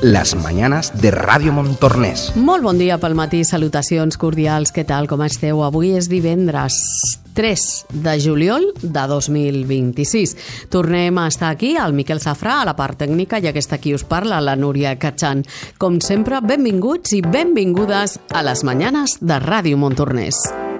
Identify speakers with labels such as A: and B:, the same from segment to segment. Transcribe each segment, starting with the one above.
A: las mañanas de Ràdio Montornès.
B: Molt bon dia pel matí, salutacions cordials, què tal, com esteu? Avui és divendres 3 de juliol de 2026. Tornem a estar aquí, el Miquel Safrà, a la part tècnica, i aquesta qui us parla, la Núria Catxan. Com sempre, benvinguts i benvingudes a les mañanes de Ràdio Montornès.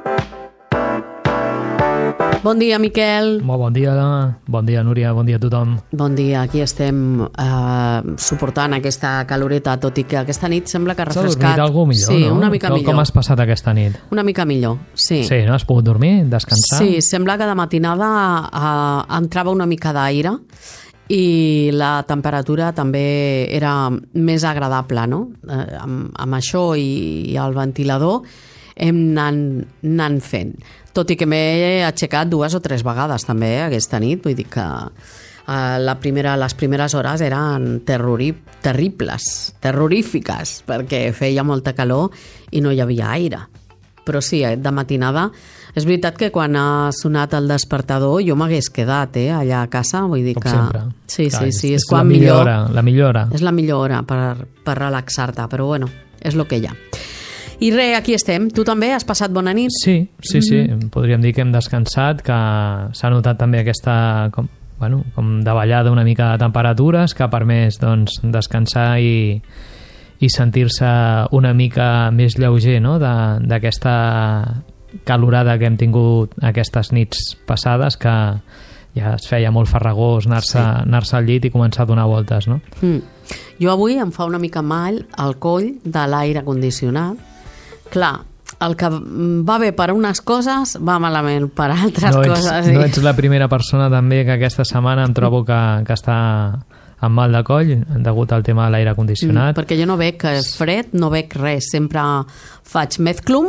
B: Bon dia, Miquel.
C: Molt bon dia, Núria, bon dia a tothom.
B: Bon dia, aquí estem suportant aquesta caloreta, tot i que aquesta nit sembla que ha refrescat.
C: S'ha dormit algú millor,
B: sí,
C: no?
B: Una mica millor.
C: Com has passat aquesta nit?
B: Una mica millor, sí.
C: Sí, no? Has pogut dormir, descansar?
B: Sí, sembla que de matinada entrava una mica d'aire i la temperatura també era més agradable, no? Amb això i el ventilador hem anant fent. Tot i que m'he aixecat 2 o 3 vegades també aquesta nit, vull dir que les primeres hores eren terribles, terrorífiques, perquè feia molta calor i no hi havia aire. Però sí, de matinada, és veritat que quan ha sonat el despertador jo m'hagués quedat allà a casa, vull dir
C: com
B: que...
C: sempre.
B: Sí,
C: clar,
B: és
C: quan millor hora, la millor hora.
B: És la millor hora per relaxar-te, però bueno, és el que hi ha. I res, aquí estem. Tu també has passat bona nit?
C: Sí. Podríem dir que hem descansat, que s'ha notat també aquesta com davallada una mica de temperatures, que ha permès doncs, descansar i sentir-se una mica més lleuger, no? D'aquesta calorada que hem tingut aquestes nits passades, que ja es feia molt farragós anar-se al llit i començar a donar voltes, no?
B: Jo avui em fa una mica mal el coll de l'aire condicionat. Clar, el que va bé per unes coses va malament per altres coses.
C: No ets la primera persona també que aquesta setmana em trobo que està amb mal de coll degut al tema de l'aire condicionat.
B: Perquè jo no bec fred, no bec res. Sempre faig mezclum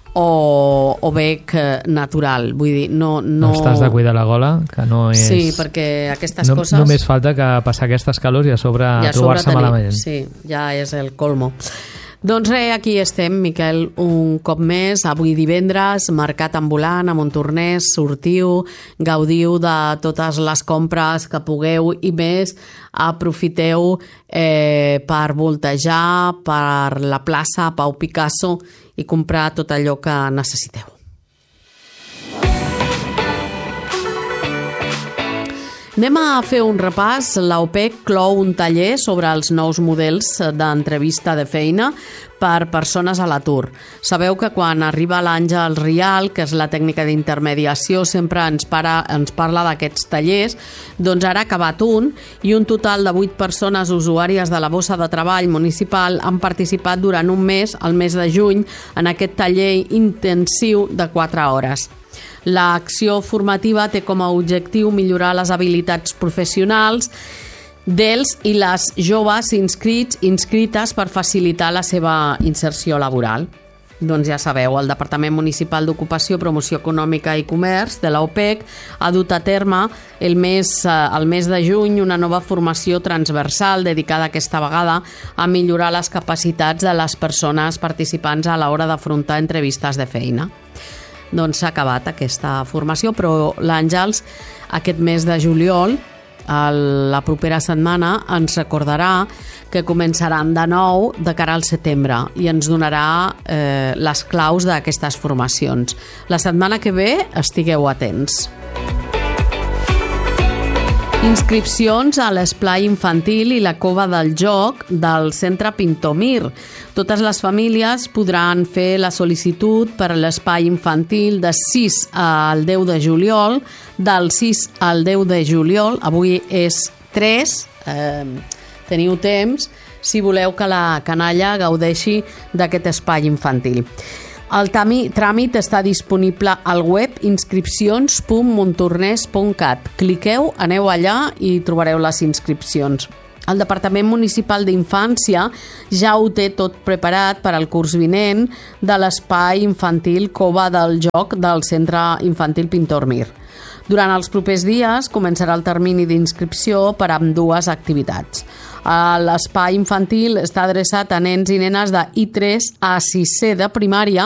B: o bec natural. Vull dir, no
C: estàs de cuidar la gola, que no és...
B: Sí, perquè aquestes coses...
C: Només falta que passar aquestes calors i a sobre trobar-se malament.
B: Sí, ja és el colmo. Doncs res, aquí estem, Miquel, un cop més, avui divendres, mercat ambulant a Montornès, sortiu, gaudiu de totes les compres que pugueu i més, aprofiteu per voltejar per la plaça Pau Picasso i comprar tot allò que necessiteu. Anem a fer un repàs. L'OPEC clou un taller sobre els nous models d'entrevista de feina per persones a l'atur. Sabeu que quan arriba l'Àngels Rial, que és la tècnica d'intermediació, sempre ens parla d'aquests tallers. Doncs ara ha acabat un i un total de 8 persones usuàries de la bossa de treball municipal han participat durant un mes, el mes de juny, en aquest taller intensiu de 4 hores. L'acció formativa té com a objectiu millorar les habilitats professionals dels i les joves inscrites per facilitar la seva inserció laboral. Doncs ja sabeu, el Departament Municipal d'Ocupació, Promoció Econòmica i Comerç de l'OPEC ha dut a terme el mes de juny una nova formació transversal dedicada aquesta vegada a millorar les capacitats de les persones participants a l'hora d'afrontar entrevistes de feina. Doncs s'ha acabat aquesta formació, però l'Àngels aquest mes de juliol, la propera setmana, ens recordarà que començaran de nou de cara al setembre i ens donarà les claus d'aquestes formacions. La setmana que ve estigueu atents. Inscripcions a l'esplai infantil i la cova del joc del centre Pintomir. Totes les famílies podran fer la sol·licitud per a l'espai infantil de 6 al 10 de juliol, del 6 al 10 de juliol, avui és 3, teniu temps, si voleu que la canalla gaudeixi d'aquest espai infantil. El tràmit està disponible al web inscripcions.montornès.cat. Cliqueu, aneu allà i trobareu les inscripcions. El Departament Municipal d'Infància ja ho té tot preparat per al curs vinent de l'espai infantil Cova del Joc del Centre Infantil Pintormir. Durant els propers dies començarà el termini d'inscripció per a ambdues activitats. L'espai infantil està adreçat a nens i nenes de I3 a 6è de primària